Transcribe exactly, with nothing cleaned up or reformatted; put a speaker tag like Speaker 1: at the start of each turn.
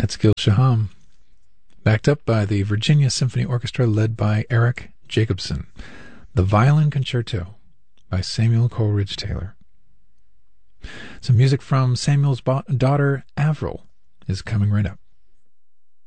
Speaker 1: That's Gil Shaham, backed up by the Virginia Symphony Orchestra led by Eric Jacobson. The Violin Concerto by Samuel Coleridge Taylor. Some music from Samuel's bo- daughter Avril is coming right up.